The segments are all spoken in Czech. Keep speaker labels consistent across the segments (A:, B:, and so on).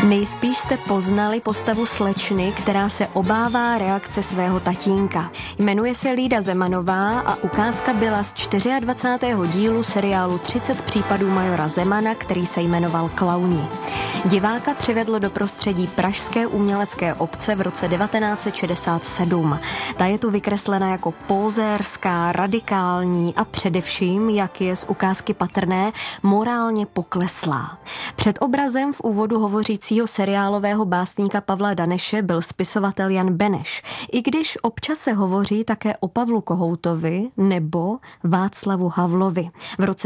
A: Nejspíš jste poznali postavu slečny, která se obává reakce svého tatínka. Jmenuje se Lída Zemanová a ukázka byla z 24. dílu seriálu 30 případů majora Zemana, který se jmenoval Klauni. Diváka přivedlo do prostředí pražské umělecké obce v roce 1967. Ta je tu vykreslena jako pózérská, radikální a především, jak je z ukázky patrné, morálně pokleslá. Před obrazem v úvodu hovořícího seriálového básníka Pavla Daneše byl spisovatel Jan Beneš. I když občas se hovoří také o Pavlu Kohoutovi nebo Václavu Havlovi. V roce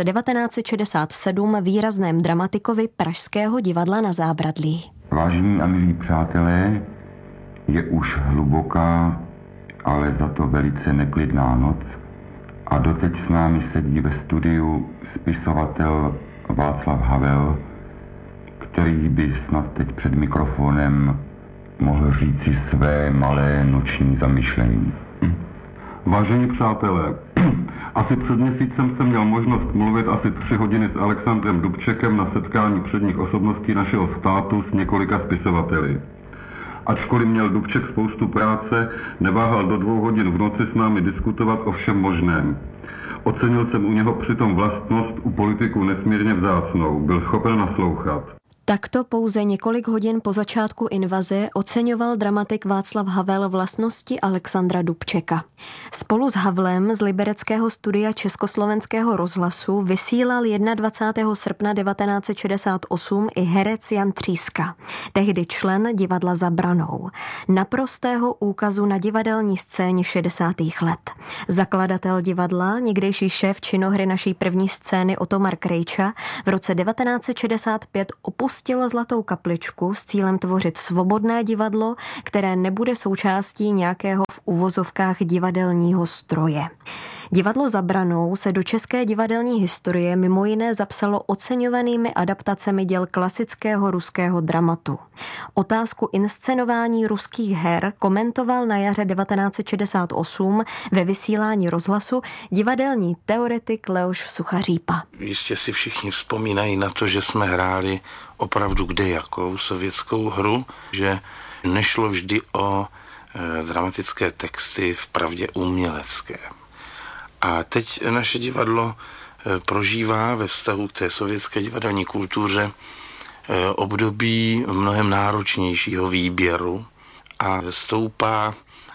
A: 1967 výrazném dramatikovi Pražského divadla Na Zábradlí.
B: Vážení a milí přátelé, je už hluboká, ale za to velice neklidná noc a doteď s námi sedí ve studiu spisovatel Václav Havel, který by snad teď před mikrofonem mohl říci své malé noční zamyšlení.
C: Vážení přátelé, asi před měsícem jsem měl možnost mluvit asi 3 hodiny s Alexandrem Dubčekem na setkání předních osobností našeho státu s několika spisovateli. Ačkoliv měl Dubček spoustu práce, neváhal do 2 hodin v noci s námi diskutovat o všem možném. Ocenil jsem u něho přitom vlastnost u politiků nesmírně vzácnou, byl schopen naslouchat.
A: Takto pouze několik hodin po začátku invaze oceňoval dramatik Václav Havel vlastnosti Alexandra Dubčeka. Spolu s Havlem z libereckého studia Československého rozhlasu vysílal 21. srpna 1968 i herec Jan Tříska, tehdy člen divadla Za branou. Naprostého úkazu na divadelní scéně 60. let. Zakladatel divadla, někdejší šéf činohry naší první scény Otomar Krejča, v roce 1965 opustil Zlatou kapličku s cílem tvořit svobodné divadlo, které nebude součástí nějakého v uvozovkách divadelního stroje. Divadlo Za branou se do české divadelní historie mimo jiné zapsalo oceňovanými adaptacemi děl klasického ruského dramatu. Otázku inscenování ruských her komentoval na jaře 1968 ve vysílání rozhlasu divadelní teoretik Leoš Suchařípa.
D: Jistě si všichni vzpomínají na to, že jsme hráli opravdu kdejakou sovětskou hru, že nešlo vždy o dramatické texty vpravdě umělecké. A teď naše divadlo prožívá ve vztahu k té sovětské divadelní kultuře období mnohem náročnějšího výběru a stoupá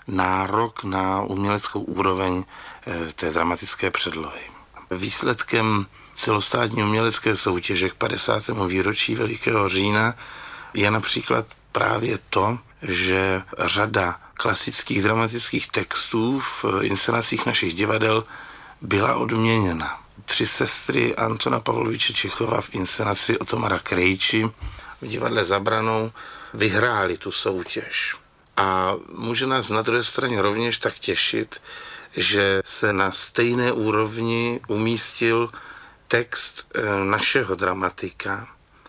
D: nárok na uměleckou úroveň té dramatické předlohy. Výsledkem celostátní umělecké soutěže k 50. výročí Velikého října je například právě to, že řada klasických dramatických textů v inscenacích našich divadel byla odměněna. 3 sestry Antona Pavloviče Čechova v inscenaci Otomara Krejči v divadle Za branou vyhráli tu soutěž. A může nás na druhé straně rovněž tak těšit, že se na stejné úrovni umístil text našeho dramatika,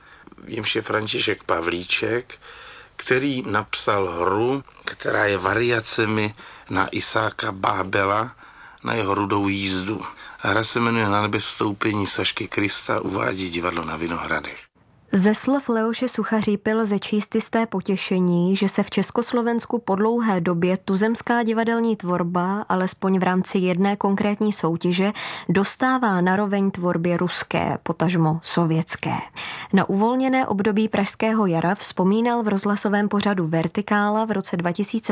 D: jímž je František Pavlíček, který napsal hru, která je variacemi na Isáka Bábela, na jeho Rudou jízdu. Hra se jmenuje Na nebe vstoupení Sašky Krista, uvádí divadlo na Vinohradech.
A: Ze slov Leoše Suchařípy lze číst jisté potěšení, že se v Československu po dlouhé době tuzemská divadelní tvorba, alespoň v rámci jedné konkrétní soutěže, dostává na roveň tvorbě ruské, potažmo sovětské. Na uvolněné období Pražského jara vzpomínal v rozhlasovém pořadu Vertikála v roce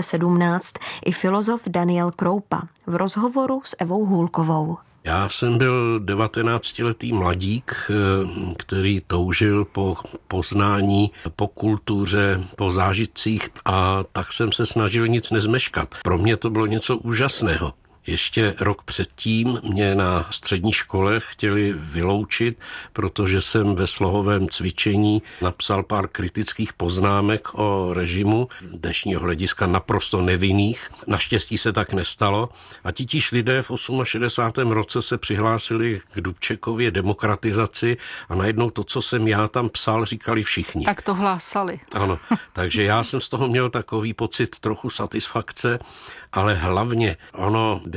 A: 2017 i filozof Daniel Kroupa v rozhovoru s Evou Hůlkovou.
E: Já jsem byl 19letý mladík, který toužil po poznání, po kultuře, po zážitcích a tak jsem se snažil nic nezmeškat. Pro mě to bylo něco úžasného. Ještě rok předtím mě na střední škole chtěli vyloučit, protože jsem ve slohovém cvičení napsal pár kritických poznámek o režimu, dnešního hlediska naprosto nevinných. Naštěstí se tak nestalo. A titíž lidé v 68. roce se přihlásili k Dubčekově demokratizaci a najednou to, co jsem já tam psal, říkali všichni.
F: Tak to hlásali.
E: Ano, takže já jsem z toho měl takový pocit trochu satisfakce, ale hlavně ono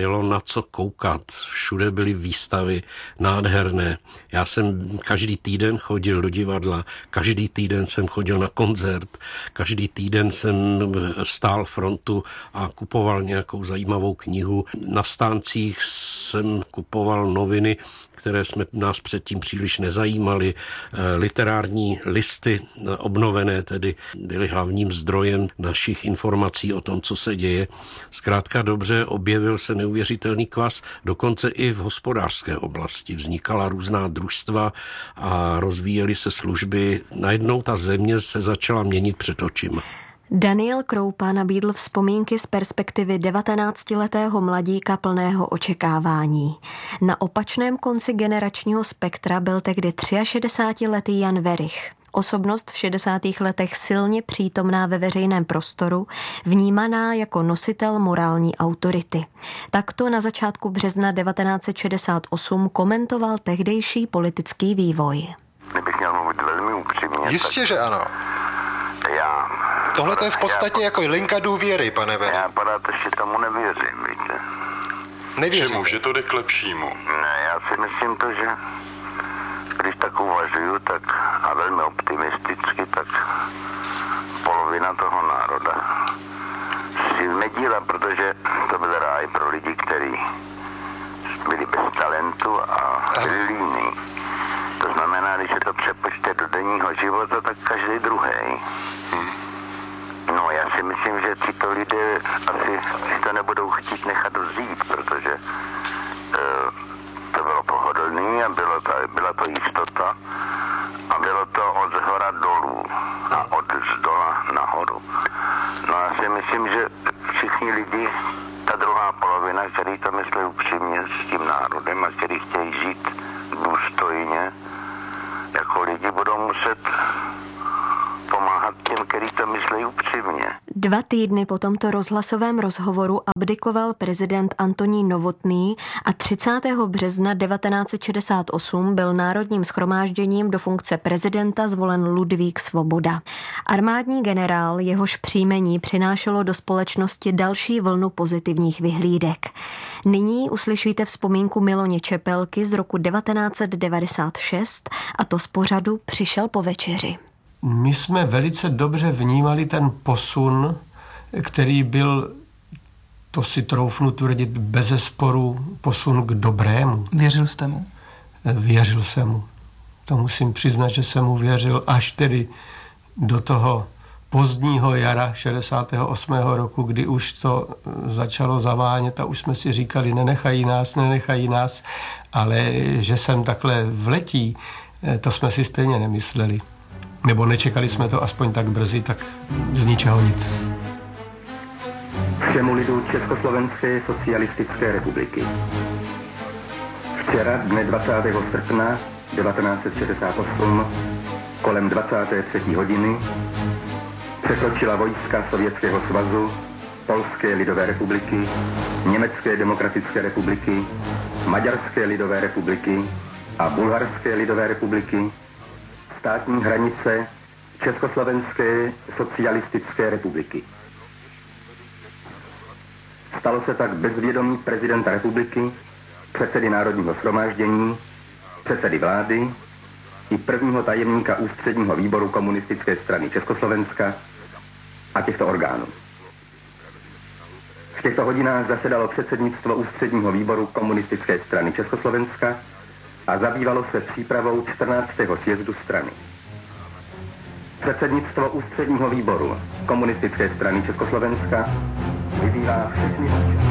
E: bylo na co koukat. Všude byly výstavy nádherné. Já jsem každý týden chodil do divadla, každý týden jsem chodil na koncert, každý týden jsem stál frontu a kupoval nějakou zajímavou knihu. Na stáncích jsem kupoval noviny, které jsme nás předtím příliš nezajímaly. Literární listy obnovené tedy byly hlavním zdrojem našich informací o tom, co se děje. Zkrátka dobře, objevil se neuvěřitelný kvas, dokonce i v hospodářské oblasti. Vznikala různá družstva a rozvíjely se služby. Najednou ta země se začala měnit před očima.
A: Daniel Kroupa nabídl vzpomínky z perspektivy 19letého mladíka plného očekávání. Na opačném konci generačního spektra byl tehdy 63letý Jan Werich. Osobnost v 60. letech silně přítomná ve veřejném prostoru, vnímaná jako nositel morální autority. Takto na začátku března 1968 komentoval tehdejší politický vývoj.
F: Kdybych měl mluvit velmi upřímně.
G: Jistě, že ano. Tohle to je v podstatě jako linka důvěry, pane Werich.
F: Já pořád ještě tomu nevěřím, víte.
G: Nevěřím.
H: Čemu, že to jde k lepšímu?
F: Ne, já si myslím to, že když tak uvažuju, tak a velmi optimisticky, tak polovina toho národa si nedíla, protože to byl ráj pro lidi, kteří byli bez talentu a byli líní. To znamená, když se to přepočte do denního života, tak každý druhý. No, já si myslím, že tyto lidé asi to nebudou chtít nechat vzít, protože to bylo pohodlný a byla to jistota a bylo to od zhora dolů a od zdola nahoru. No, já si myslím, že všichni lidi, ta druhá polovina, který to myslí upřímně s tím národem a který chtějí žít důstojně, jako lidi budou muset pomáhat těm, který to myslí upřímně.
A: 2 týdny po tomto rozhlasovém rozhovoru abdikoval prezident Antonín Novotný a 30. března 1968 byl Národním shromážděním do funkce prezidenta zvolen Ludvík Svoboda. Armádní generál, jehož příjmení přinášelo do společnosti další vlnu pozitivních vyhlídek. Nyní uslyšíte vzpomínku Miloně Čepelky z roku 1996 a to z pořadu Přišel po večeři.
I: My jsme velice dobře vnímali ten posun, který byl, to si troufnu tvrdit, bezesporu posun k dobrému.
J: Věřil jste mu?
I: Věřil jsem mu. To musím přiznat, že jsem mu věřil až tedy do toho pozdního jara 68. roku, kdy už to začalo zavánět a už jsme si říkali, nenechají nás, ale že jsem takhle vletí, to jsme si stejně nemysleli. Nebo nečekali jsme to aspoň tak brzy, tak z ničeho nic.
F: Všemu lidu Československé socialistické republiky. Včera, dne 20. srpna 1968, kolem 23. hodiny, překročila vojska Sovětského svazu, Polské lidové republiky, Německé demokratické republiky, Maďarské lidové republiky a Bulharské lidové republiky státní hranice Československé socialistické republiky. Stalo se tak bez vědomí prezidenta republiky, předsedy Národního shromáždění, předsedy vlády i prvního tajemníka ústředního výboru komunistické strany Československa a těchto orgánů. V těchto hodinách zasedalo předsednictvo ústředního výboru komunistické strany Československa a zabývalo se přípravou 14. sjezdu strany. Předsednictvo ústředního výboru komunistické strany Československa vyzývá všechny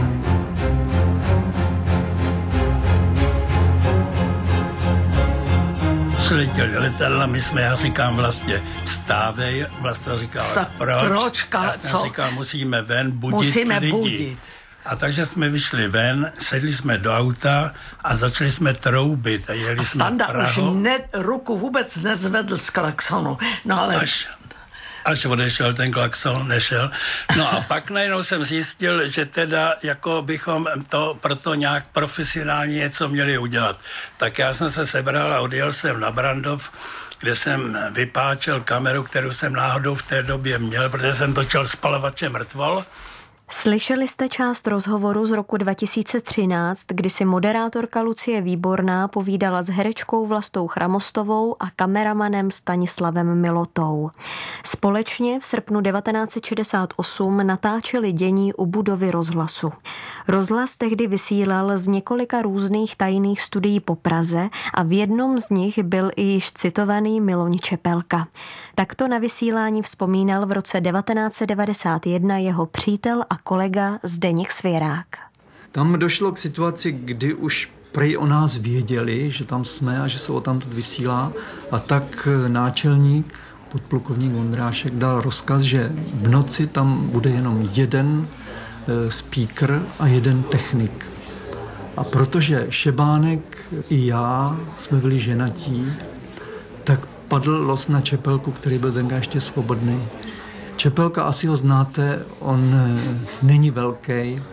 K: Sletěli letadla, já říkám vlastně vstávej, vlastně říkala proč? Já jsem říkal, musíme ven budit lidi. A takže jsme vyšli ven, sedli jsme do auta a začali jsme troubit a jeli jsme Prahou.
J: Už ruku vůbec nezvedl z klaxonu. No ale...
K: Až odešel, ten klakson nešel. No a pak najednou jsem zjistil, že teda jako bychom to proto nějak profesionálně něco měli udělat. Tak já jsem se sebral a odjel jsem na Brandov, kde jsem vypáčel kameru, kterou jsem náhodou v té době měl, protože jsem točil Spalovače mrtvol.
A: Slyšeli jste část rozhovoru z roku 2013, kdy si moderátorka Lucie Výborná povídala s herečkou Vlastou Chramostovou a kameramanem Stanislavem Milotou. Společně v srpnu 1968 natáčeli dění u budovy rozhlasu. Rozhlas tehdy vysílal z několika různých tajných studií po Praze a v jednom z nich byl i již citovaný Miloň Čepelka. Takto na vysílání vzpomínal v roce 1991 jeho přítel a kolega Zdeněk Svěrák.
H: Tam došlo k situaci, kdy už prej o nás věděli, že tam jsme a že se o tamtud vysílá, a tak náčelník, podplukovník Vondrášek, dal rozkaz, že v noci tam bude jenom jeden speaker a jeden technik. A protože Šebánek i já jsme byli ženatí, tak padl los na Čepelku, který byl tenkrát ještě svobodný. Čepelka, asi ho znáte, on není velký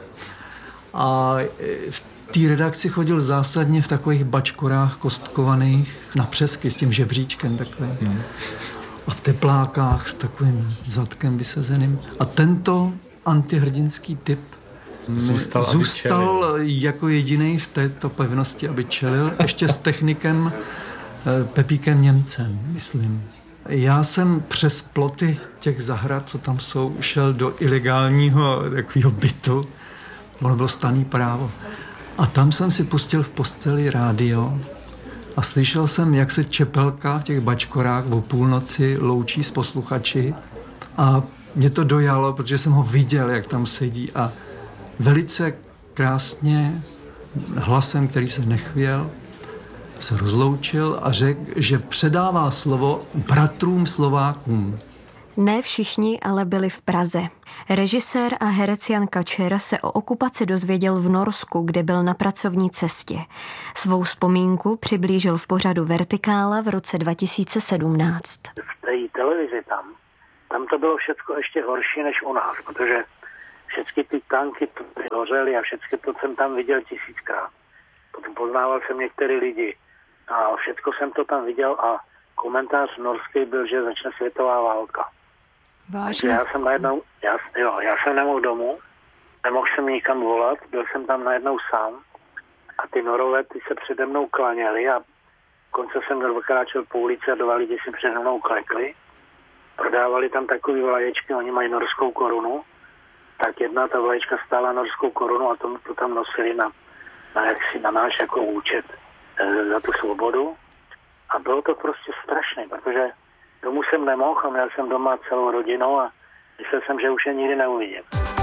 H: a v té redakci chodil zásadně v takových bačkorách kostkovaných na přesky s tím žebříčkem takovým a v teplákách s takovým zadkem vysazeným. A tento antihrdinský typ zůstal jako jediný v této pevnosti, aby čelil, ještě s technikem Pepíkem Němcem, myslím. Já jsem přes ploty těch zahrad, co tam jsou, šel do ilegálního takového bytu. Ono bylo stanný právo. A tam jsem si pustil v posteli rádio a slyšel jsem, jak se Čepelka v těch bačkorách o půlnoci loučí s posluchači. A mě to dojalo, protože jsem ho viděl, jak tam sedí a velice krásně hlasem, který se nechvěl, se rozloučil a řekl, že předává slovo bratrům Slovákům.
A: Ne všichni ale byli v Praze. Režisér a herec Jan Kačer se o okupaci dozvěděl v Norsku, kde byl na pracovní cestě. Svou vzpomínku přiblížil v pořadu Vertikála v roce 2017.
L: V té televizi tam to bylo všecko ještě horší než u nás, protože všechny ty tanky hořely a všechny to jsem tam viděl 1000krát. Potom poznával jsem některé lidi a všechno jsem to tam viděl a komentář norský byl, že začne světová válka.
M: Vážně?
L: Já jsem nemohl domů, nemohl jsem nikam volat, byl jsem tam najednou sám a ty Norové ty se přede mnou klaněli a konce jsem kráčel po ulici a 2 lidi si přede mnou klekli. Prodávali tam takový vlaječky, oni mají norskou korunu, tak jedna ta vlaječka stála norskou korunu a to tam nosili na náš jako účet za tu svobodu. A bylo to prostě strašné, protože domů jsem nemohl a měl jsem doma celou rodinu a myslel jsem, že už je nikdy neuvidím.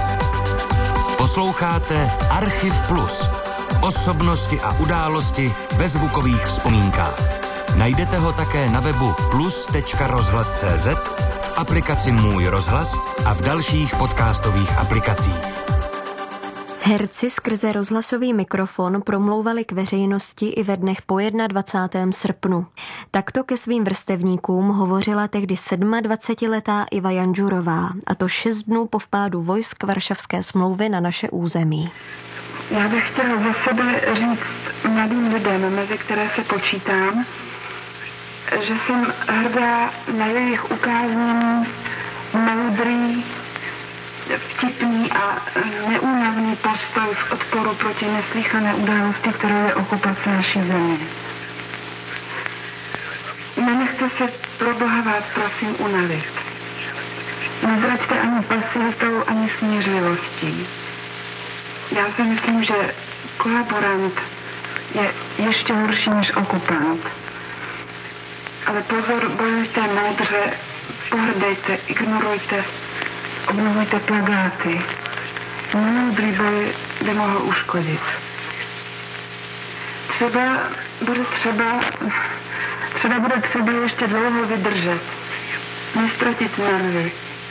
N: Posloucháte Archiv Plus. Osobnosti a události ve zvukových vzpomínkách. Najdete ho také na webu plus.rozhlas.cz, v aplikaci Můj rozhlas a v dalších podcastových aplikacích.
A: Herci skrze rozhlasový mikrofon promlouvali k veřejnosti i ve dnech po 21. srpnu. Takto ke svým vrstevníkům hovořila tehdy 27letá Iva Janžurová, a to 6 dnů po vpádu vojsk Varšavské smlouvy na naše území.
M: Já bych chtěla za sebe říct mladým lidem, mezi které se počítám, že jsem hrdá na jejich ukázněný, moudrý, vtipný a neúnavný postoj v odporu proti neslýchané události, kterou je okupace naší země. Nenechte se pro Boha vás prosím unavit. Nezraďte ani pasivitou, ani smířlivostí. Já si myslím, že kolaborant je ještě horší než okupant. Ale pozor, bojujte moudře, pohrdejte, ignorujte, obnovujte plagáty. Moudrý boj by mohl uškodit. Třeba bude třeba ještě dlouho vydržet. Nestratit nervy.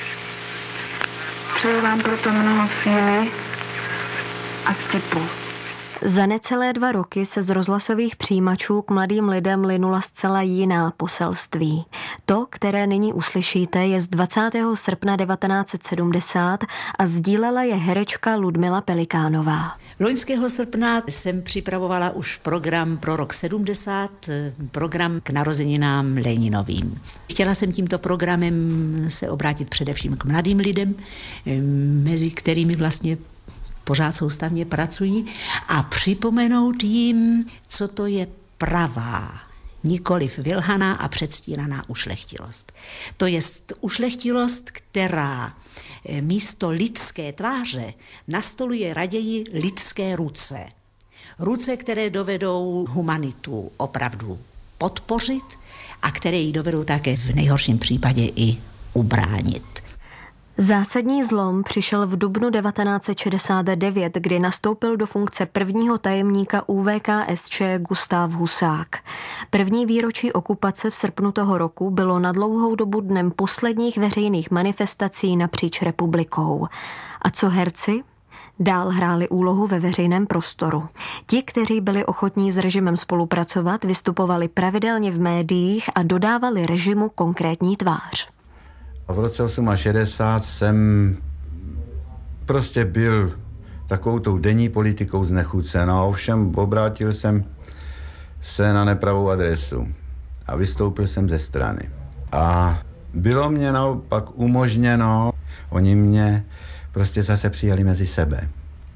M: Přeju vám proto mnoho síly a vtipu.
A: Za necelé 2 roky se z rozhlasových přijímačů k mladým lidem linula zcela jiná poselství. To, které nyní uslyšíte, je z 20. srpna 1970 a sdílela je herečka Ludmila Pelikánová.
O: Loňského srpna jsem připravovala už program pro rok 70, program k narozeninám Leninovým. Chtěla jsem tímto programem se obrátit především k mladým lidem, mezi kterými vlastně pořád soustavně pracují, a připomenout jim, co to je pravá, nikoliv vylhaná a předstíraná ušlechtilost. To je ušlechtilost, která místo lidské tváře nastoluje raději lidské ruce. Ruce, které dovedou humanitu opravdu podpořit a které ji dovedou také v nejhorším případě i ubránit.
A: Zásadní zlom přišel v dubnu 1969, kdy nastoupil do funkce prvního tajemníka ÚVKSČ Gustáv Husák. První výročí okupace v srpnu toho roku bylo na dlouhou dobu dnem posledních veřejných manifestací napříč republikou. A co herci? Dál hráli úlohu ve veřejném prostoru. Ti, kteří byli ochotní s režimem spolupracovat, vystupovali pravidelně v médiích a dodávali režimu konkrétní tvář.
P: V roce 68 jsem prostě byl takovou tou denní politikou znechucen, a ovšem obrátil jsem se na nepravou adresu a vystoupil jsem ze strany. A bylo mě naopak umožněno, oni mě prostě zase přijali mezi sebe.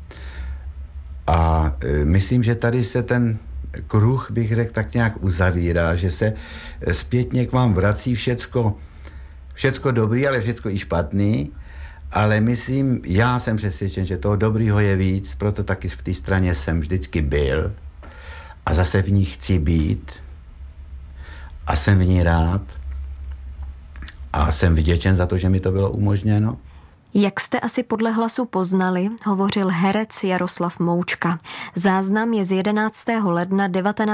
P: A myslím, že tady se ten kruh, bych řekl, tak nějak uzavírá, že se zpětně k vám vrací všecko dobrý, ale všecko i špatný, ale myslím, já jsem přesvědčen, že toho dobrýho je víc, proto taky v té straně jsem vždycky byl a zase v ní chci být a jsem v ní rád a jsem vděčen za to, že mi to bylo umožněno.
A: Jak jste asi podle hlasu poznali, hovořil herec Jaroslav Moučka. Záznam je z 11. ledna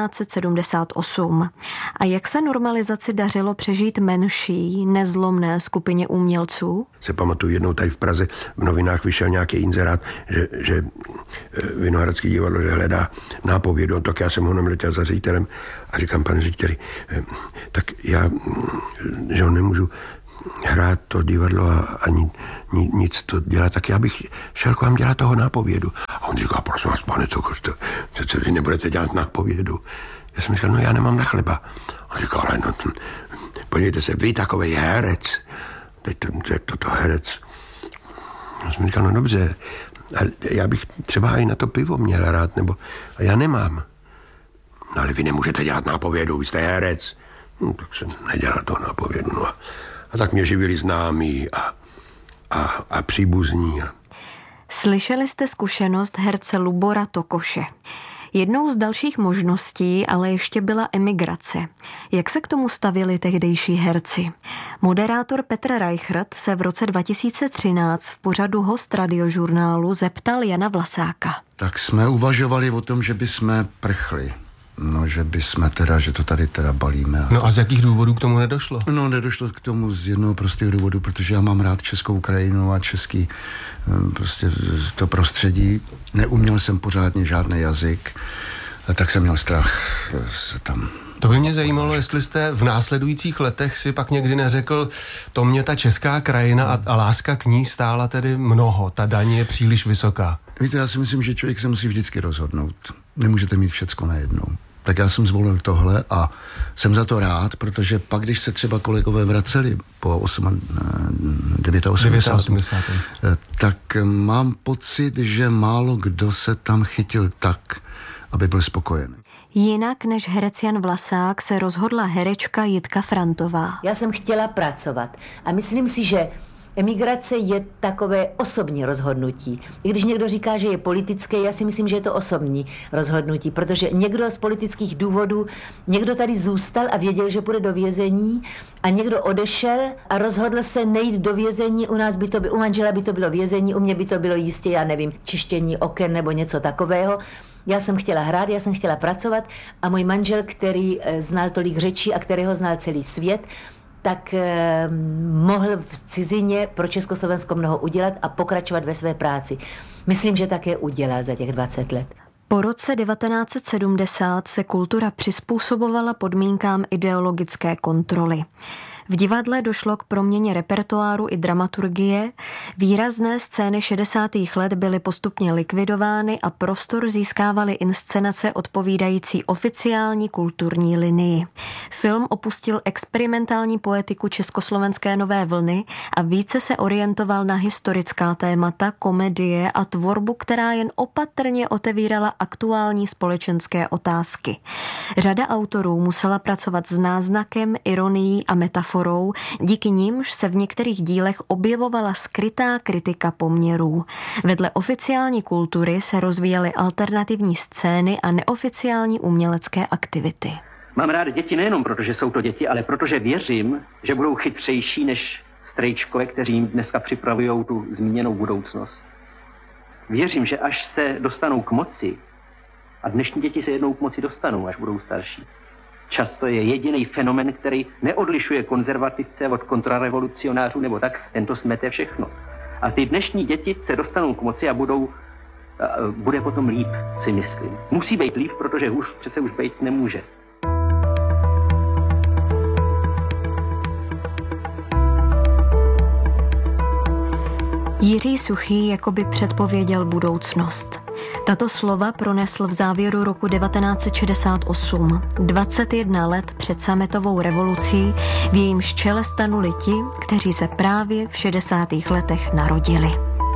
A: 1978. A jak se normalizaci dařilo přežít menší, nezlomné skupině umělců?
Q: Se pamatuju, jednou tady v Praze v novinách vyšel nějaký inzerát, že Vinohradský divadlo hledá nápovědu, tak já jsem ho letěl za ředitelem a říkám, pane řediteli, tak já, že ho nemůžu hrát to divadlo a ani nic to dělat, tak já bych šel k vám dělat toho nápovědu. A on říká, prosím vás, pane Tokoš, přece vy nebudete dělat nápovědu. Já jsem říkal, no já nemám na chleba. A on říkal, ale no, podívejte se, vy takovej herec. Teď to řekl toto herec. Já jsem říkal, no dobře, já bych třeba i na to pivo měl hrát, nebo a já nemám. No, ale vy nemůžete dělat nápovědu, vy jste herec. No, tak jsem nedělal toho nápovědu, no a tak mě živili známí a příbuzní.
A: Slyšeli jste zkušenost herce Lubora Tokoše. Jednou z dalších možností ale ještě byla emigrace. Jak se k tomu stavili tehdejší herci? Moderátor Petr Reichert se v roce 2013 v pořadu Host radiožurnálu zeptal Jana Vlasáka.
R: Tak jsme uvažovali o tom, že bychom prchli. No, že to tady balíme.
S: No a z jakých důvodů k tomu nedošlo?
R: No, nedošlo k tomu z jednoho prostého důvodu, protože já mám rád českou krajinu a český prostě to prostředí. Neuměl jsem pořádně žádný jazyk, a tak jsem měl strach se tam...
S: To by mě zajímalo, jestli jste v následujících letech si pak někdy neřekl, to mě ta česká krajina a láska k ní stála tedy mnoho, ta daň je příliš vysoká.
R: Víte, já si myslím, že člověk se musí vždycky rozhodnout. Nemůžete mít všecko najednou. Tak já jsem zvolil tohle a jsem za to rád, protože pak, když se třeba kolegové vraceli po 89. tak mám pocit, že málo kdo se tam chytil tak, aby byl spokojený.
A: Jinak než herec Jan Vlasák se rozhodla herečka Jitka Frantová.
T: Já jsem chtěla pracovat a myslím si, že emigrace je takové osobní rozhodnutí. I když někdo říká, že je politické, já si myslím, že je to osobní rozhodnutí, protože někdo z politických důvodů, někdo tady zůstal a věděl, že půjde do vězení a někdo odešel a rozhodl se nejít do vězení. U manžela by to bylo vězení, u mě by to bylo jistě, já nevím, čištění oken nebo něco takového. Já jsem chtěla hrát, já jsem chtěla pracovat a můj manžel, který znal tolik řečí a kterého znal celý svět, tak mohl v cizině pro Československo mnoho udělat a pokračovat ve své práci. Myslím, že také udělal za těch 20 let.
A: Po roce 1970 se kultura přizpůsobovala podmínkám ideologické kontroly. V divadle došlo k proměně repertoáru i dramaturgie, výrazné scény 60. let byly postupně likvidovány a prostor získávaly inscenace odpovídající oficiální kulturní linii. Film opustil experimentální poetiku československé nové vlny a více se orientoval na historická témata, komedie a tvorbu, která jen opatrně otevírala aktuální společenské otázky. Řada autorů musela pracovat s náznakem, ironií a metaforou, díky nimž se v některých dílech objevovala skrytá kritika poměrů. Vedle oficiální kultury se rozvíjely alternativní scény a neoficiální umělecké aktivity.
U: Mám rád děti nejenom proto, že jsou to děti, ale protože věřím, že budou chytřejší než strejčkové, kteří jim dneska připravují tu zmíněnou budoucnost. Věřím, že až se dostanou k moci, a dnešní děti se jednou k moci dostanou, až budou starší, často je jediný fenomen, který neodlišuje konzervativce od kontrarevolucionářů nebo tak, tento smete všechno. A ty dnešní děti se dostanou k moci a bude potom líp, si myslím. Musí být líp, protože přece už být nemůže.
A: Jiří Suchý jakoby předpověděl budoucnost. Tato slova pronesl v závěru roku 1968, 21 let před sametovou revolucí, v jejímž čele stanuli ti, kteří se právě v 60. letech narodili.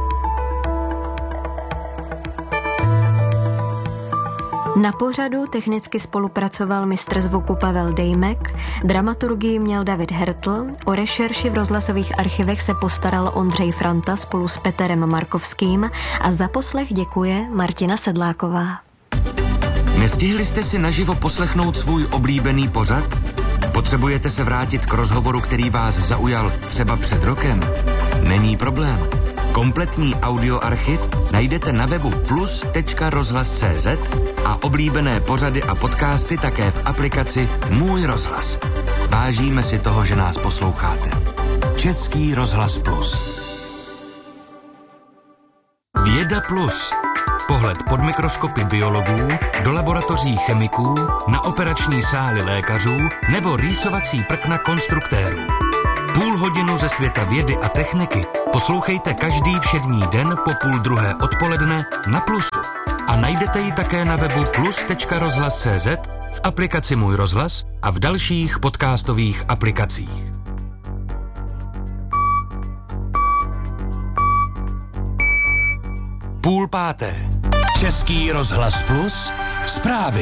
A: Na pořadu technicky spolupracoval mistr zvuku Pavel Dejmek, dramaturgii měl David Hertl, o rešerši v rozhlasových archivech se postaral Ondřej Franta spolu s Peterem Markovským a za poslech děkuje Martina Sedláková.
N: Nestihli jste si naživo poslechnout svůj oblíbený pořad? Potřebujete se vrátit k rozhovoru, který vás zaujal třeba před rokem? Není problém. Kompletní audioarchiv najdete na webu plus.rozhlas.cz a oblíbené pořady a podcasty také v aplikaci Můj rozhlas. Vážíme si toho, že nás posloucháte. Český rozhlas Plus. Věda Plus. Pohled pod mikroskopy biologů, do laboratoří chemiků, na operační sály lékařů nebo rýsovací prkna konstruktérů. Půl hodinu ze světa vědy a techniky poslouchejte každý všední den po 12:30 odpoledne na Plusu. A najdete ji také na webu plus.rozhlas.cz, v aplikaci Můj rozhlas a v dalších podcastových aplikacích. Půl páté. Český rozhlas Plus. Zprávy.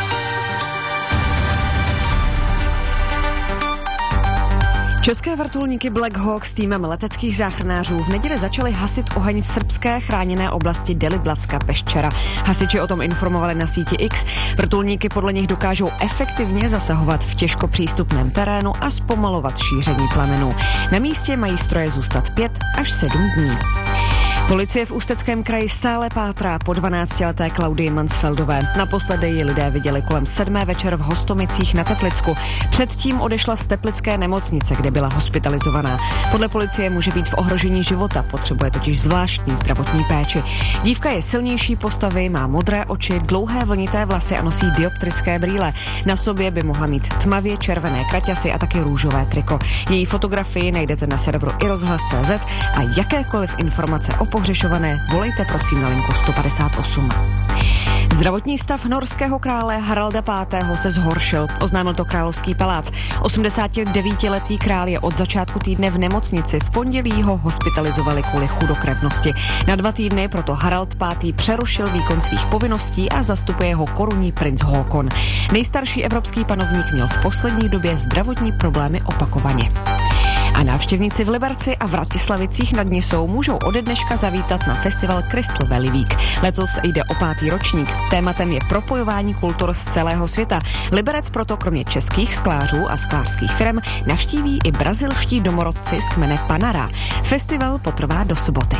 V: České vrtulníky Black Hawk s týmem leteckých záchranářů v neděli začaly hasit oheň v srbské chráněné oblasti Deliblatska Peščera. Hasiči o tom informovali na síti X. Vrtulníky podle nich dokážou efektivně zasahovat v těžko přístupném terénu a zpomalovat šíření plamenů. Na místě mají stroje zůstat 5 až 7 dní. Policie v Ústeckém kraji stále pátrá po 12leté Klaudii Mansfeldové. Naposledy ji lidé viděli kolem 7. večer v Hostomicích na Teplicku. Předtím odešla z teplické nemocnice, kde byla hospitalizovaná. Podle policie může být v ohrožení života, potřebuje totiž zvláštní zdravotní péči. Dívka je silnější postavy, má modré oči, dlouhé vlnité vlasy a nosí dioptrické brýle. Na sobě by mohla mít tmavě červené kraťasy a taky růžové triko. Její fotografii najdete na serveru iRozhlas.cz a jakékoliv informace o pohřešované volejte prosím na linku 158. Zdravotní stav norského krále Haralda V. se zhoršil, oznámil to Královský palác. 89letý král je od začátku týdne v nemocnici. V pondělí ho hospitalizovali kvůli chudokrevnosti. Na 2 týdny proto Harald V. přerušil výkon svých povinností a zastupuje ho korunní princ Håkon. Nejstarší evropský panovník měl v poslední době zdravotní problémy opakovaně. A návštěvníci v Liberci a Vratislavicích nad Nisou můžou ode dneška zavítat na festival Crystal Valley Week. Letos jde o 5. ročník. Tématem je propojování kultur z celého světa. Liberec proto kromě českých sklářů a sklářských firm navštíví i brazilští domorodci z kmene Panara. Festival potrvá do soboty.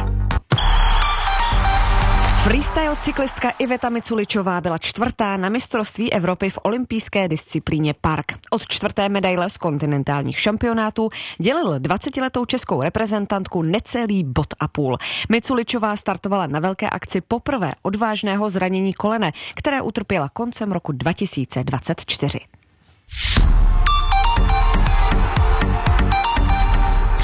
V: Freestyle cyklistka Iveta Miculičová byla 4. na mistrovství Evropy v olympijské disciplíně park. Od 4. medaile z kontinentálních šampionátů dělil 20letou českou reprezentantku necelý bod a půl. Miculičová startovala na velké akci poprvé od vážného zranění kolene, které utrpěla koncem roku 2024.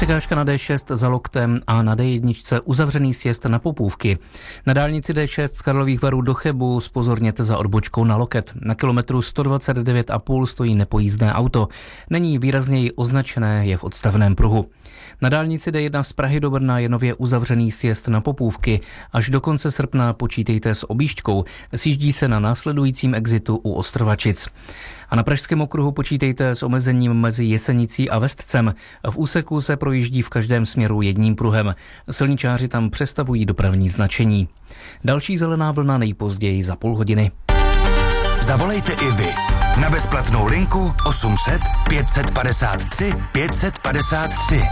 B: Překážka na D6 za Loktem a na D1 uzavřený sjezd na Popůvky. Na dálnici D6 z Karlových Varů do Chebu zpozorněte za odbočkou na Loket. Na kilometru 129,5 stojí nepojízdné auto. Není výrazněji označené, je v odstavném pruhu. Na dálnici D1 z Prahy do Brna je nově uzavřený sjezd na Popůvky. Až do konce srpna počítejte s objížďkou. Sjíždí se na následujícím exitu u Ostrovačic. A na Pražském okruhu počítejte s omezením mezi Jesenicí a Vestcem. V úseku se projíždí v každém směru jedním pruhem. Silničáři tam přestavují dopravní značení. Další zelená vlna nejpozději za půl hodiny.
N: Zavolejte i vy na bezplatnou linku 800 553 553.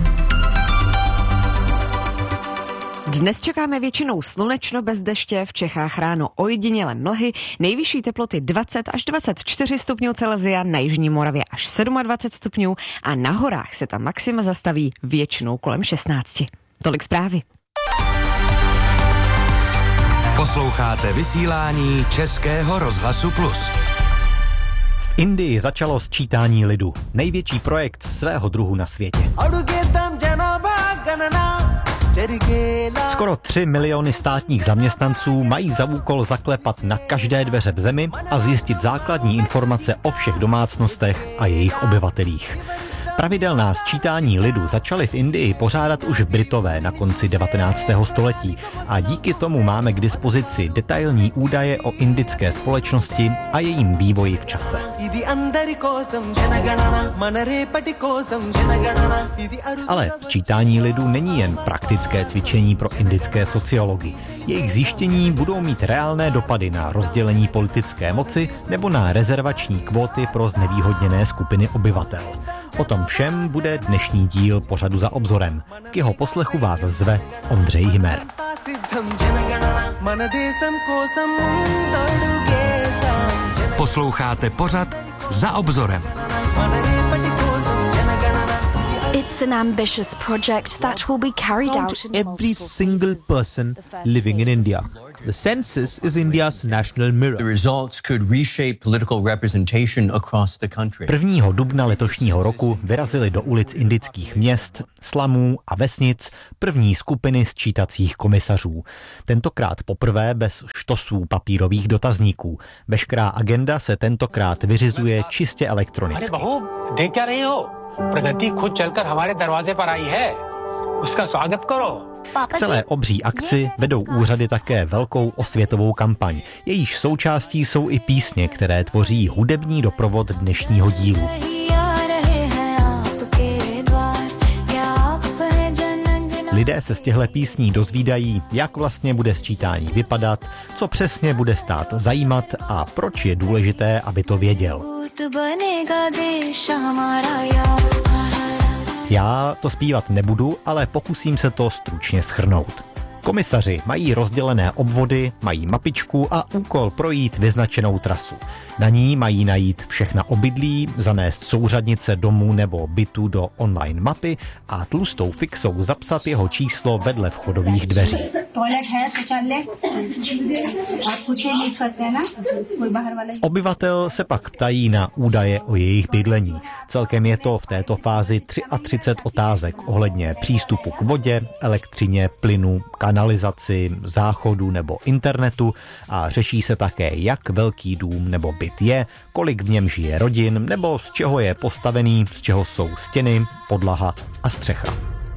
V: Dnes čekáme většinou slunečno bez deště, v Čechách ráno ojediněle mlhy, nejvyšší teploty 20 až 24 stupňů Celsia, na jižní Moravě až 27 stupňů a na horách se tam maxima zastaví většinou kolem 16. Tolik zprávy.
N: Posloucháte vysílání Českého rozhlasu Plus.
C: V Indii začalo sčítání lidu. Největší projekt svého druhu na světě. Skoro 3 miliony státních zaměstnanců mají za úkol zaklepat na každé dveře v zemi a zjistit základní informace o všech domácnostech a jejich obyvatelích. Pravidelná sčítání lidu začaly v Indii pořádat už Britové na konci 19. století a díky tomu máme k dispozici detailní údaje o indické společnosti a jejím vývoji v čase. Ale sčítání lidu není jen praktické cvičení pro indické sociology. Jejich zjištění budou mít reálné dopady na rozdělení politické moci nebo na rezervační kvóty pro znevýhodněné skupiny obyvatel. O tom všem bude dnešní díl pořadu Za obzorem. K jeho poslechu vás zve Ondřej Hymer.
N: Posloucháte pořad Za obzorem.
W: It's an ambitious project that will be carried out in
X: every single person living in India. The census is India's national mirror.
Y: The results could reshape political representation across the country.
C: 1. dubna letošního roku vyrazily do ulic indických měst, slamů a vesnic první skupiny sčítacích komisařů. Tentokrát poprvé bez štosů papírových dotazníků. Veškerá agenda se tentokrát vyřizuje čistě elektronicky.
Z: प्रगति खुद चलकर हमारे दरवाजे पर आई है उसका स्वागत करो.
C: K celé obří akci vedou úřady také velkou osvětovou kampaň. Jejíž součástí jsou i písně, které tvoří hudební doprovod dnešního dílu. Lidé se z těchto písní dozvídají, jak vlastně bude sčítání vypadat, co přesně bude stát zajímat a proč je důležité, aby to věděl. Já to zpívat nebudu, ale pokusím se to stručně shrnout. Komisaři mají rozdělené obvody, mají mapičku a úkol projít vyznačenou trasu. Na ní mají najít všechna obydlí, zanést souřadnice domů nebo bytu do online mapy a tlustou fixou zapsat jeho číslo vedle vchodových dveří. Obyvatel se pak ptají na údaje o jejich bydlení. Celkem je to v této fázi 33 otázek ohledně přístupu k vodě, elektřině, plynu, kanalizaci, záchodu nebo internetu a řeší se také, jak velký dům nebo byt je, kolik v něm žije rodin nebo z čeho je postavený, z čeho jsou stěny, podlaha a střecha.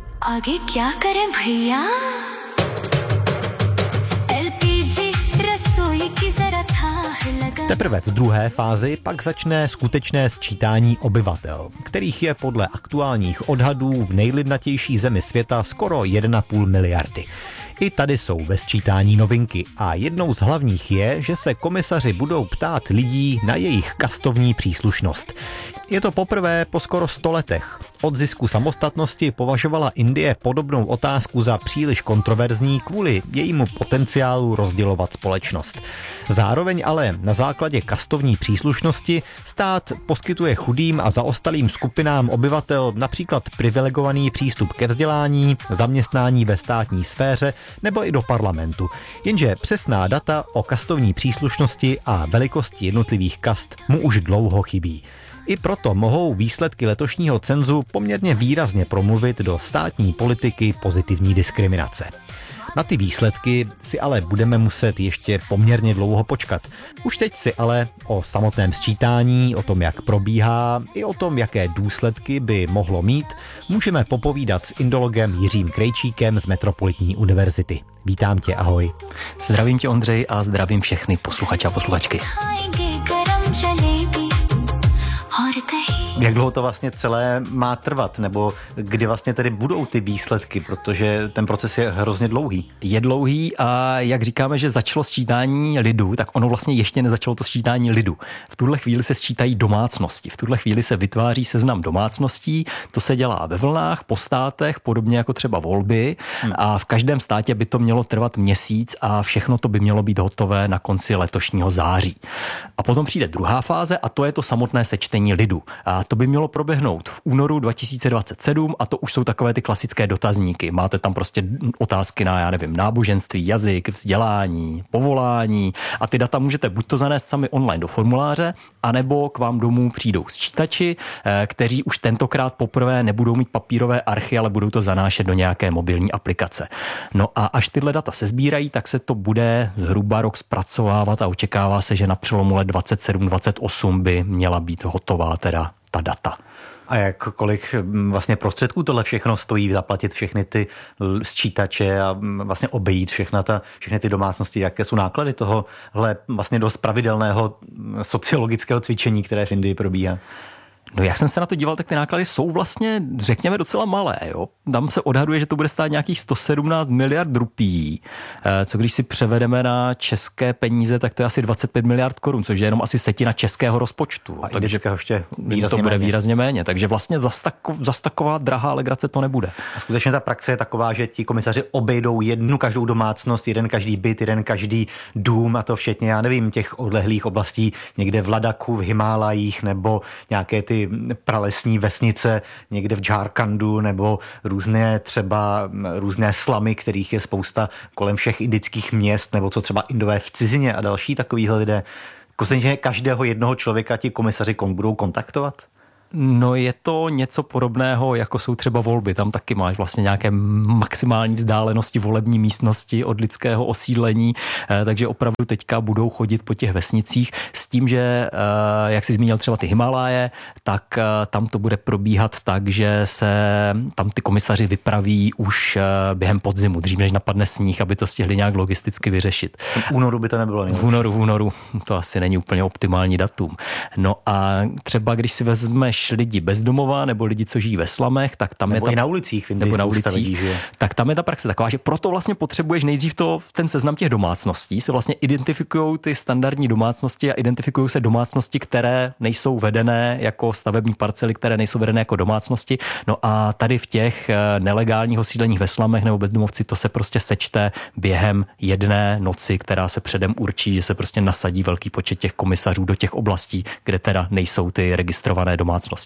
C: Teprve v druhé fázi pak začne skutečné sčítání obyvatel, kterých je podle aktuálních odhadů v nejlidnatější zemi světa skoro 1,5 miliardy. I tady jsou ve sčítání novinky a jednou z hlavních je, že se komisaři budou ptát lidí na jejich kastovní příslušnost. Je to poprvé po skoro 100 letech. Od zisku samostatnosti považovala Indie podobnou otázku za příliš kontroverzní kvůli jejímu potenciálu rozdělovat společnost. Zároveň ale na základě kastovní příslušnosti stát poskytuje chudým a zaostalým skupinám obyvatel například privilegovaný přístup ke vzdělání, zaměstnání ve státní sféře nebo i do parlamentu. Jenže přesná data o kastovní příslušnosti a velikosti jednotlivých kast mu už dlouho chybí. I proto mohou výsledky letošního cenzu poměrně výrazně promluvit do státní politiky pozitivní diskriminace. Na ty výsledky si ale budeme muset ještě poměrně dlouho počkat. Už teď si ale o samotném sčítání, o tom, jak probíhá, i o tom, jaké důsledky by mohlo mít, můžeme popovídat s indologem Jiřím Krejčíkem z Metropolitní univerzity. Vítám tě, ahoj.
D: Zdravím tě, Ondřej, a zdravím všechny posluchače a posluchačky.
C: Jak dlouho to vlastně celé má trvat, nebo kdy vlastně tedy budou ty výsledky, protože ten proces je hrozně dlouhý?
D: Je dlouhý a jak říkáme, že začalo sčítání lidu, tak ono vlastně ještě nezačalo to sčítání lidu. V tuhle chvíli se sčítají domácnosti, v tuhle chvíli se vytváří seznam domácností, to se dělá ve vlnách, po státech, podobně jako třeba volby a v každém státě by to mělo trvat měsíc a všechno to by mělo být hotové na konci letošního září. A potom přijde druhá fáze a to je to samotné sečtení lidu. A to by mělo proběhnout v únoru 2027 a to už jsou takové ty klasické dotazníky. Máte tam prostě otázky na, náboženství, jazyk, vzdělání, povolání a ty data můžete buď to zanést sami online do formuláře, anebo k vám domů přijdou sčítači, kteří už tentokrát poprvé nebudou mít papírové archy, ale budou to zanášet do nějaké mobilní aplikace. No a až tyhle data se sbírají, tak se to bude zhruba rok zpracovávat a očekává se, že na přelomu let 27-28 by měla být hotová teda ta data.
C: A kolik vlastně prostředků tohle všechno stojí, zaplatit všechny ty sčítače a vlastně obejít všechny ty domácnosti, jaké jsou náklady tohohle vlastně dost pravidelného sociologického cvičení, které v Indii probíhá?
D: No jak jsem se na to díval, tak ty náklady jsou vlastně, řekněme, docela malé. Jo? Tam se odhaduje, že to bude stát nějakých 117 miliard rupí, co když si převedeme na české peníze, tak to je asi 25 miliard korun, což je jenom asi setina českého rozpočtu.
C: A takže ještě
D: to bude výrazně méně, takže vlastně zas taková drahá legrace to nebude.
C: A skutečně ta praxe je taková, že ti komisaři obejdou jednu každou domácnost, jeden každý byt, jeden každý dům a to včetně, já nevím, těch odlehlých oblastí někde v Ladaku, v Himálajích nebo nějaké ty pralesní vesnice někde v Jharkhandu nebo různé slamy, kterých je spousta kolem všech indických měst, nebo co třeba Indové v cizině a další takovýhle lidé. Skutečně každého jednoho člověka ti komisaři budou kontaktovat?
D: No je to něco podobného, jako jsou třeba volby. Tam taky máš vlastně nějaké maximální vzdálenosti volební místnosti od lidského osídlení, takže opravdu teďka budou chodit po těch vesnicích s tím, že jak jsi zmínil třeba ty Himálaje, tak tam to bude probíhat tak, že se tam ty komisaři vypraví už během podzimu, dřív než napadne sníh, aby to stihli nějak logisticky vyřešit.
C: V únoru by to nebylo nejlepší.
D: V únoru to asi není úplně optimální datum. No a třeba když si vezmeš lidi bezdomová nebo lidi, co žijí ve slamech, tak tam
C: nebo je na ulicích,
D: tak tam je ta praxe taková, že proto vlastně potřebuješ nejdřív ten seznam těch domácností, se vlastně identifikují ty standardní domácnosti a identifikují se domácnosti, které nejsou vedené jako stavební parcely, které nejsou vedené jako domácnosti. No a tady v těch nelegálních osídleních ve slamech nebo bezdomovci to se prostě sečte během jedné noci, která se předem určí, že se prostě nasadí velký počet těch komisařů do těch oblastí, kde teda nejsou ty registrované domácnosti.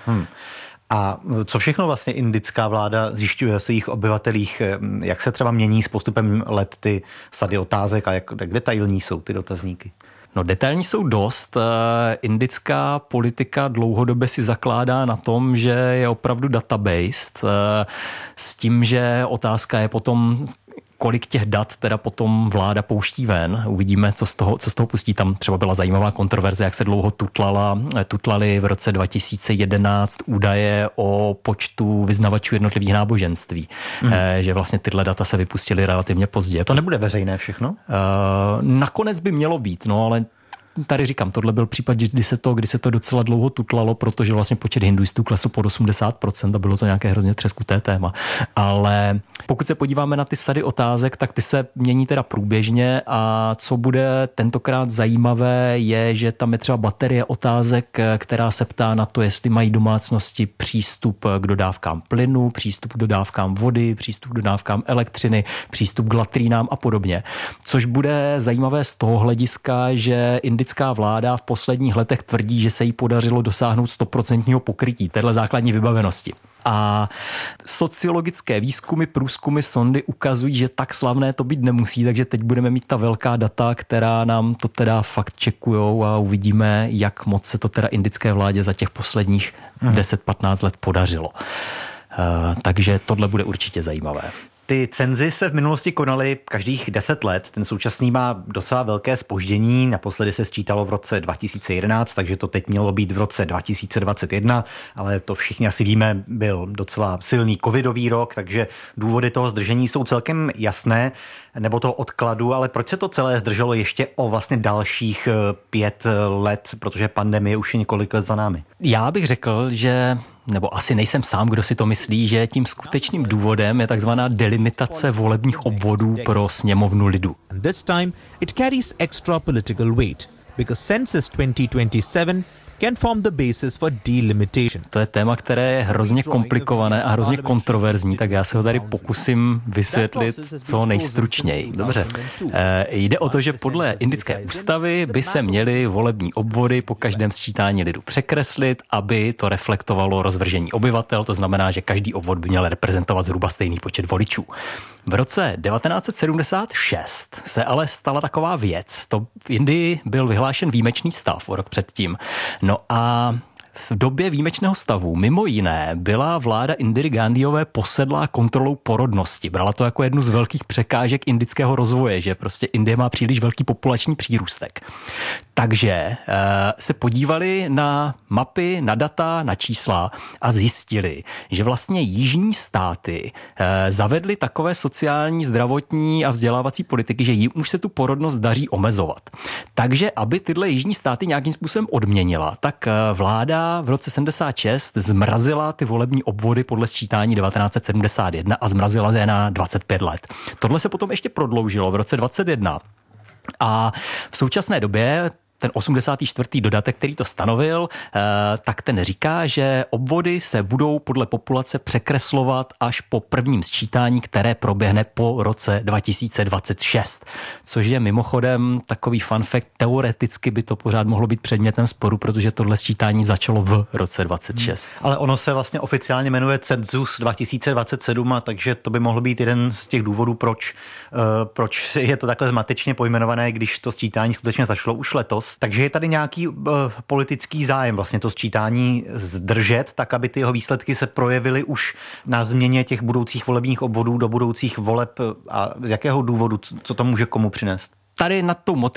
C: A co všechno vlastně indická vláda zjišťuje o svých obyvatelích? Jak se třeba mění s postupem let ty sady otázek a jak detailní jsou ty dotazníky?
D: No detailní jsou dost. Indická politika dlouhodobě si zakládá na tom, že je opravdu databased, s tím, že otázka je potom, kolik těch dat teda potom vláda pouští ven. Uvidíme, co z toho pustí. Tam třeba byla zajímavá kontroverze, jak se dlouho tutlali v roce 2011 údaje o počtu vyznavačů jednotlivých náboženství. Že vlastně tyhle data se vypustily relativně pozdě.
C: To nebude veřejné všechno?
D: Nakonec by mělo být, no ale tady říkám, tohle byl případ, kdy se to docela dlouho tutlalo, protože vlastně počet hinduistů klesl pod 80% a bylo to nějaké hrozně třeskuté téma. Ale pokud se podíváme na ty sady otázek, tak ty se mění teda průběžně a co bude tentokrát zajímavé je, že tam je třeba baterie otázek, která se ptá na to, jestli mají domácnosti přístup k dodávkám plynu, přístup k dodávkám vody, přístup k dodávkám elektřiny, přístup k latrínám a podobně. Což bude zajímavé z toho hlediska, že indická vláda v posledních letech tvrdí, že se jí podařilo dosáhnout 100% pokrytí téhle základní vybavenosti. A sociologické výzkumy, průzkumy, sondy ukazují, že tak slavné to být nemusí, takže teď budeme mít ta velká data, která nám to teda fakt čekujou a uvidíme, jak moc se to teda indické vládě za těch posledních 10-15 let podařilo. Takže tohle bude určitě zajímavé.
C: Ty cenzy se v minulosti konaly každých 10 let. Ten současný má docela velké zpoždění. Naposledy se sčítalo v roce 2011, takže to teď mělo být v roce 2021, ale to všichni asi víme, byl docela silný covidový rok, takže důvody toho zdržení jsou celkem jasné, nebo toho odkladu, ale proč se to celé zdrželo ještě o vlastně dalších 5 let, protože pandemie už je několik let za námi?
D: Já bych řekl, že nebo asi nejsem sám, kdo si to myslí, že tím skutečným důvodem je takzvaná delimitace volebních obvodů pro sněmovnu lidu.
X: And this time it carries extra political weight because Census 2027 can form the basis for delimitation.
D: To je téma, které je hrozně komplikované a hrozně kontroverzní, tak já se ho tady pokusím vysvětlit co nejstručněji.
C: Dobře.
D: Jde o to, že podle indické ústavy by se měly volební obvody po každém sčítání lidu překreslit, aby to reflektovalo rozvržení obyvatel, to znamená, že každý obvod by měl reprezentovat zhruba stejný počet voličů. V roce 1976 se ale stala taková věc. To v Indii byl vyhlášen výjimečný stav o rok předtím. No a v době výjimečného stavu mimo jiné byla vláda Indiry Gandhiové posedlá kontrolou porodnosti. Brala to jako jednu z velkých překážek indického rozvoje, že prostě Indie má příliš velký populační přírůstek. Takže se podívali na mapy, na data, na čísla a zjistili, že vlastně jižní státy zavedly takové sociální, zdravotní a vzdělávací politiky, že jim už se tu porodnost daří omezovat. Takže aby tyhle jižní státy nějakým způsobem odměnila, tak vláda v roce 76 zmrazila ty volební obvody podle sčítání 1971 a zmrazila je na 25 let. Tohle se potom ještě prodloužilo v roce 21. A v současné době ten 84. dodatek, který to stanovil, tak ten říká, že obvody se budou podle populace překreslovat až po prvním sčítání, které proběhne po roce 2026. Což je mimochodem takový fun fact, teoreticky by to pořád mohlo být předmětem sporu, protože tohle sčítání začalo v roce 26.
C: Ale ono se vlastně oficiálně jmenuje Census 2027, a takže to by mohl být jeden z těch důvodů, proč je to takhle zmatečně pojmenované, když to sčítání skutečně začalo už letos. Takže je tady nějaký politický zájem vlastně to sčítání zdržet, tak aby ty jeho výsledky se projevily už na změně těch budoucích volebních obvodů do budoucích voleb, a z jakého důvodu, co to může komu přinést?
D: Tady nad tou